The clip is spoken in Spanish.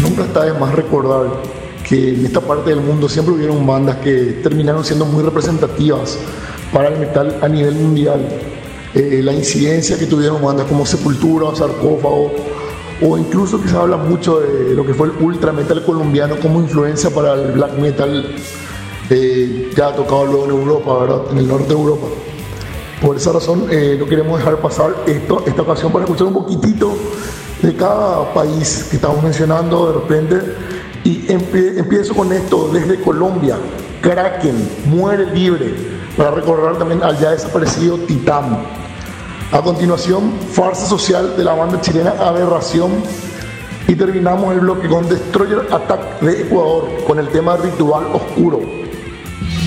Nunca está de más recordar que en esta parte del mundo siempre hubieron bandas que terminaron siendo muy representativas para el metal a nivel mundial. La incidencia que tuvieron bandas como Sepultura, Sarcófago, o incluso que se habla mucho de lo que fue el ultra metal colombiano como influencia para el black metal ya tocado luego en Europa, ¿verdad? En el norte de Europa. Por esa razón no queremos dejar pasar esta ocasión para escuchar un poquitito de cada país que estamos mencionando de repente. Y empiezo con esto desde Colombia: Kraken, Muere Libre, para recordar también al ya desaparecido Titán. A continuación, Farsa Social de la banda chilena Aberración. Y terminamos el bloque con Destroyer Attack de Ecuador con el tema Ritual Oscuro.